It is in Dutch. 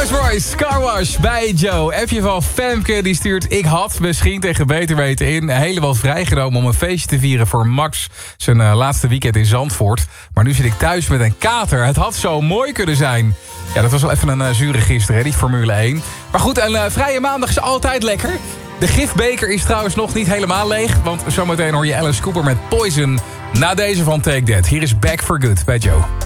Rolls Royce, Car Wash bij Joe. Appje van Femke die stuurt... Ik had misschien tegen beter weten in... helemaal vrijgenomen om een feestje te vieren voor Max... zijn laatste weekend in Zandvoort. Maar nu zit ik thuis met een kater. Het had zo mooi kunnen zijn. Ja, dat was wel even een zure gisteren, die Formule 1. Maar goed, een vrije maandag is altijd lekker. De gifbeker is trouwens nog niet helemaal leeg... want zometeen hoor je Alice Cooper met Poison... na deze van Take That. Hier is Back for Good bij Joe.